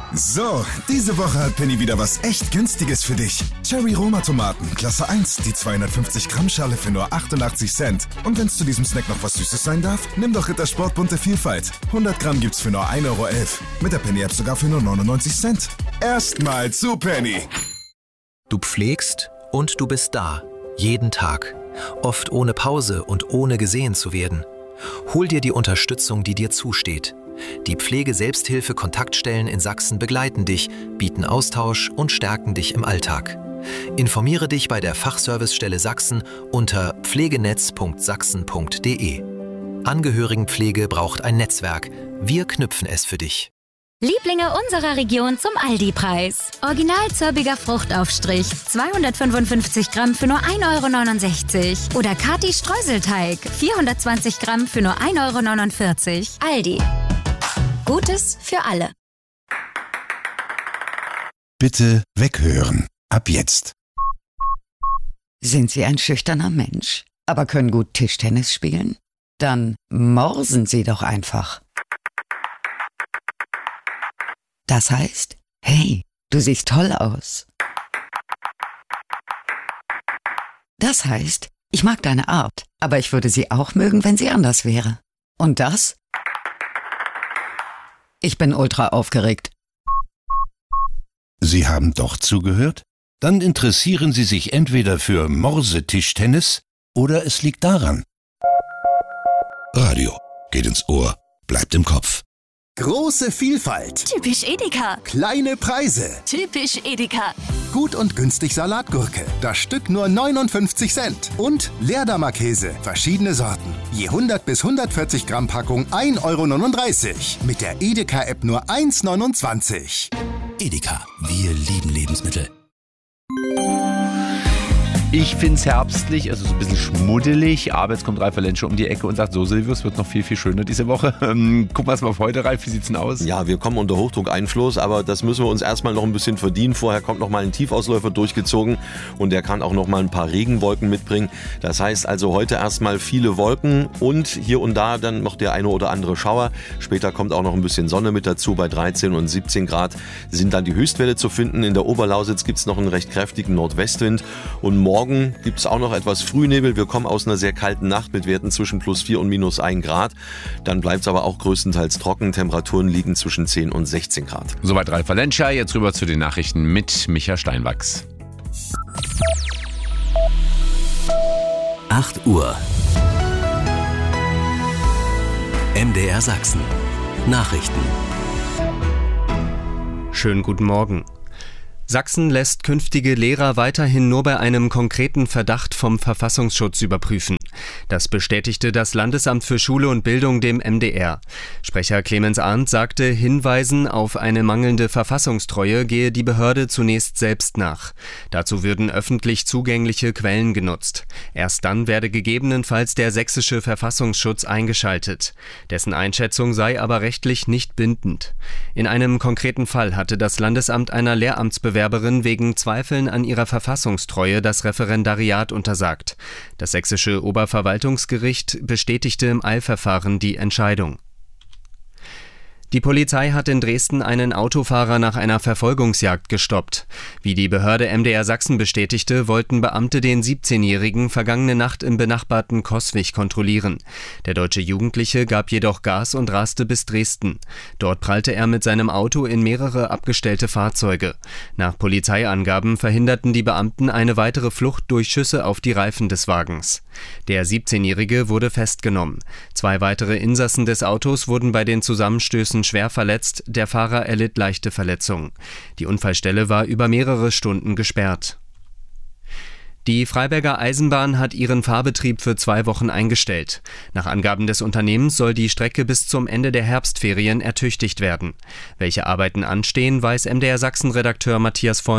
So, diese Woche hat Penny wieder was echt Günstiges für dich. Cherry Roma Tomaten, Klasse 1, die 250 Gramm Schale für nur 88 Cent. Und wenn es zu diesem Snack noch was Süßes sein darf, nimm doch Rittersport bunte Vielfalt. 100 Gramm gibt's für nur 1,11 Euro. Mit der Penny App sogar für nur 99 Cent. Erstmal zu Penny. Du pflegst und du bist da. Jeden Tag. Oft ohne Pause und ohne gesehen zu werden. Hol dir die Unterstützung, die dir zusteht. Die Pflege-Selbsthilfe-Kontaktstellen in Sachsen begleiten dich, bieten Austausch und stärken dich im Alltag. Informiere dich bei der Fachservicestelle Sachsen unter pflegenetz.sachsen.de. Angehörigenpflege braucht ein Netzwerk. Wir knüpfen es für dich. Lieblinge unserer Region zum Aldi-Preis. Original zörbiger Fruchtaufstrich, 255 Gramm für nur 1,69 Euro. Oder Kati Streuselteig, 420 Gramm für nur 1,49 Euro. Aldi. Gutes für alle. Bitte weghören. Ab jetzt. Sind Sie ein schüchterner Mensch, aber können gut Tischtennis spielen? Dann morsen Sie doch einfach. Das heißt, hey, du siehst toll aus. Das heißt, ich mag deine Art, aber ich würde sie auch mögen, wenn sie anders wäre. Und das? Ich bin ultra aufgeregt. Sie haben doch zugehört? Dann interessieren Sie sich entweder für Morsetischtennis oder es liegt daran. Radio geht ins Ohr, bleibt im Kopf. Große Vielfalt. Typisch Edeka. Kleine Preise. Typisch Edeka. Gut und günstig Salatgurke. Das Stück nur 59 Cent. Und Leerdammer-Käse. Verschiedene Sorten. Je 100 bis 140 Gramm Packung 1,39 Euro. Mit der Edeka-App nur 1,29 €. Edeka, wir lieben Lebensmittel. Ich finde es herbstlich, also so ein bisschen schmuddelig, aber jetzt kommt Ralf Valensche um die Ecke und sagt, so Silvius, wird noch viel, viel schöner diese Woche. Gucken wir es mal auf heute, Ralf, wie sieht's denn aus? Ja, wir kommen unter Hochdruckeinfluss, aber das müssen wir uns erstmal noch ein bisschen verdienen. Vorher kommt noch mal ein Tiefausläufer durchgezogen und der kann auch noch mal ein paar Regenwolken mitbringen. Das heißt also heute erstmal viele Wolken und hier und da dann noch der eine oder andere Schauer. Später kommt auch noch ein bisschen Sonne mit dazu. Bei 13 und 17 Grad sind dann die Höchstwerte zu finden. In der Oberlausitz gibt es noch einen recht kräftigen Nordwestwind und morgen gibt es auch noch etwas Frühnebel. Wir kommen aus einer sehr kalten Nacht mit Werten zwischen +4 und -1 Grad. Dann bleibt es aber auch größtenteils trocken. Temperaturen liegen zwischen 10 und 16 Grad. Soweit Ralf Valensche, jetzt rüber zu den Nachrichten mit Micha Steinwachs. 8 Uhr. MDR Sachsen. Nachrichten. Schönen guten Morgen. Sachsen lässt künftige Lehrer weiterhin nur bei einem konkreten Verdacht vom Verfassungsschutz überprüfen. Das bestätigte das Landesamt für Schule und Bildung dem MDR. Sprecher Clemens Arndt sagte, Hinweisen auf eine mangelnde Verfassungstreue gehe die Behörde zunächst selbst nach. Dazu würden öffentlich zugängliche Quellen genutzt. Erst dann werde gegebenenfalls der sächsische Verfassungsschutz eingeschaltet. Dessen Einschätzung sei aber rechtlich nicht bindend. In einem konkreten Fall hatte das Landesamt einer Lehramtsbewerberin wegen Zweifeln an ihrer Verfassungstreue das Referendariat untersagt. Das sächsische Oberverwaltungsgericht bestätigte im Eilverfahren die Entscheidung. Die Polizei hat in Dresden einen Autofahrer nach einer Verfolgungsjagd gestoppt. Wie die Behörde MDR Sachsen bestätigte, wollten Beamte den 17-Jährigen vergangene Nacht im benachbarten Coswig kontrollieren. Der deutsche Jugendliche gab jedoch Gas und raste bis Dresden. Dort prallte er mit seinem Auto in mehrere abgestellte Fahrzeuge. Nach Polizeiangaben verhinderten die Beamten eine weitere Flucht durch Schüsse auf die Reifen des Wagens. Der 17-Jährige wurde festgenommen. 2 weitere Insassen des Autos wurden bei den Zusammenstößen schwer verletzt, der Fahrer erlitt leichte Verletzungen. Die Unfallstelle war über mehrere Stunden gesperrt. Die Freiberger Eisenbahn hat ihren Fahrbetrieb für 2 Wochen eingestellt. Nach Angaben des Unternehmens soll die Strecke bis zum Ende der Herbstferien ertüchtigt werden. Welche Arbeiten anstehen, weiß MDR Sachsen-Redakteur Matthias Vollmer.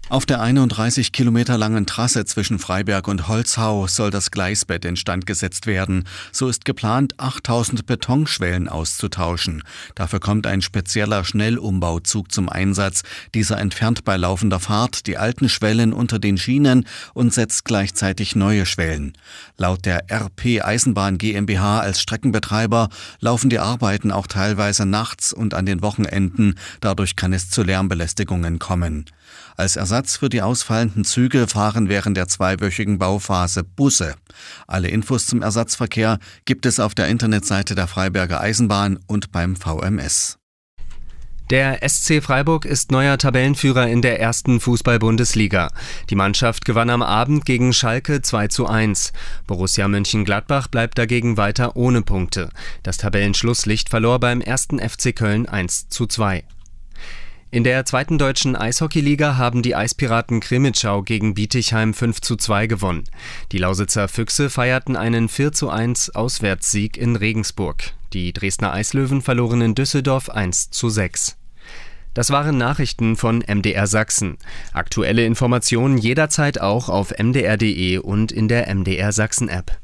Auf der 31 Kilometer langen Trasse zwischen Freiberg und Holzhau soll das Gleisbett instand gesetzt werden. So ist geplant, 8000 Betonschwellen auszutauschen. Dafür kommt ein spezieller Schnellumbauzug zum Einsatz. Dieser entfernt bei laufender Fahrt die alten Schwellen unter den Schienen und setzt gleichzeitig neue Schwellen. Laut der RP Eisenbahn GmbH als Streckenbetreiber laufen die Arbeiten auch teilweise nachts und an den Wochenenden. Dadurch kann es zu Lärmbelästigungen kommen. Als Ersatz für die ausfallenden Züge fahren während der 2-wöchigen Bauphase Busse. Alle Infos zum Ersatzverkehr gibt es auf der Internetseite der Freiberger Eisenbahn und beim VMS. Der SC Freiburg ist neuer Tabellenführer in der 1. Fußball-Bundesliga. Die Mannschaft gewann am Abend gegen Schalke 2:1. Borussia Mönchengladbach bleibt dagegen weiter ohne Punkte. Das Tabellenschlusslicht verlor beim 1. FC Köln 1:2. In der 2. deutschen Eishockeyliga haben die Eispiraten Krimitschau gegen Bietigheim 5:2 gewonnen. Die Lausitzer Füchse feierten einen 4:1 Auswärtssieg in Regensburg. Die Dresdner Eislöwen verloren in Düsseldorf 1:6. Das waren Nachrichten von MDR Sachsen. Aktuelle Informationen jederzeit auch auf mdr.de und in der MDR Sachsen App.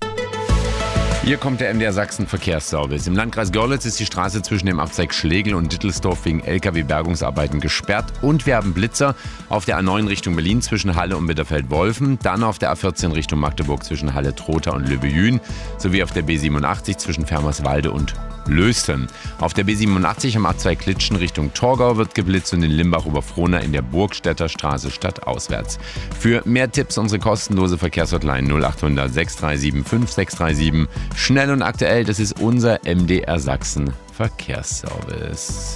Hier kommt der MDR Sachsen Verkehrsservice. Im Landkreis Görlitz ist die Straße zwischen dem Abzweig Schlegel und Dittelsdorf wegen LKW-Bergungsarbeiten gesperrt. Und wir haben Blitzer auf der A9 Richtung Berlin zwischen Halle und Bitterfeld-Wolfen. Dann auf der A14 Richtung Magdeburg zwischen Halle-Trotha und Löbejün. Sowie auf der B87 zwischen Fermerswalde und Lösten. Auf der B87 am Abzweig Klitschen Richtung Torgau wird geblitzt und in Limbach-Oberfrohna in der Burgstädter Straße stadtauswärts. Für mehr Tipps unsere kostenlose Verkehrshotline 0800 637 5637. Schnell und aktuell, das ist unser MDR Sachsen Verkehrsservice.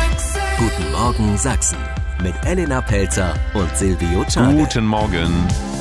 Guten Morgen Sachsen mit Elena Pelzer und Silvio Czarne. Guten Morgen.